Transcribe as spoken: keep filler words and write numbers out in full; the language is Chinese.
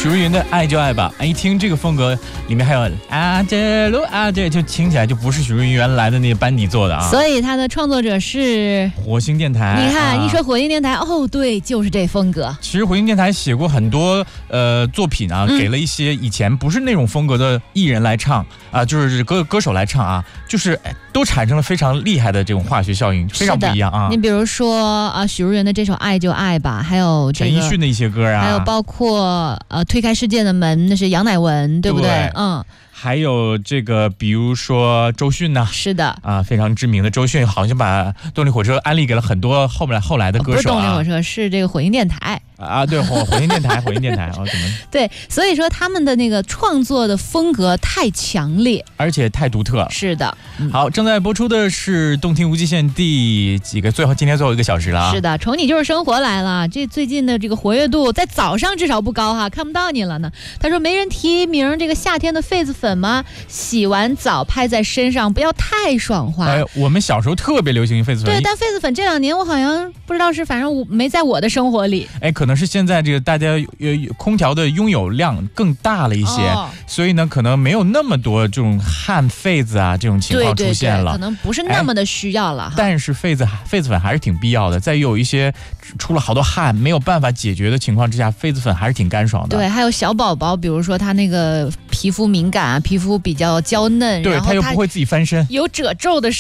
许茹芸的《爱就爱吧》，一听这个风格，里面还有啊这路啊这，就听起来就不是许茹芸原来的那个班底做的啊。 所以它的创作者是火星电台。 你看， 啊、 一说火星电台，哦，对，就是这风格。 其实火星电台写过很多呃作品啊、嗯，给了一些以前不是那种风格的艺人来唱啊、呃，就是歌歌手来唱啊，就是都产生了非常厉害的这种化学效应，非常不一样啊。 你比如说啊，许茹芸的这首《爱就爱吧》，还有、这个、 陈奕迅的一些歌啊， 还有包括呃推开世界的门，那是杨乃文，对不对？ 对嗯。 还有这个，比如说周迅呢， 是的啊，非常知名的周迅，好像把动力火车安利给了很多后来后来的歌手、啊哦、不是动力火车，是这个火星电台啊，对，火火星电台，火星电台哦，怎么？ 对，所以说他们的那个创作的风格太强烈， 而且太独特。 是的， 嗯、好，正在播出的是《动听无极限》第几个？最后今天最后一个小时了啊！ 是的，宠你就是生活来了。这最近的这个活跃度在早上至少不高哈，看不到你了呢。他说没人提名这个夏天的痱子粉吗？洗完澡拍在身上，不要太爽滑。 哎，我们小时候特别流行痱子粉。 对，但痱子粉这两年我好像不知道是，反正我没在我的生活里。 哎，可能是现在这个大家呃空调的拥有量更大了一些、哦，所以呢，可能没有那么多这种汗痱子啊这种情况出现了， 对对对，可能不是那么的需要了。 但是痱子痱子粉还是挺必要的，在有一些出了好多汗没有办法解决的情况之下，痱子粉还是挺干爽的。 对，还有小宝宝，比如说他那个皮肤敏感啊，皮肤比较娇嫩， 对，他又不会自己翻身， 有褶皱的时候。